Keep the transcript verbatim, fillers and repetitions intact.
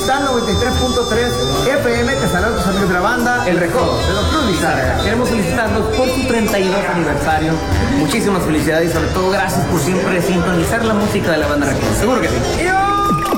Monumental noventa y tres punto tres F M. Te saludan tus amigos de la banda El Recodo de los Cruz Lizárraga. Queremos felicitarlos por su treinta y dos aniversario. Muchísimas felicidades y sobre todo gracias por siempre sintonizar la música de la banda Recodo. Seguro que sí. ¡Y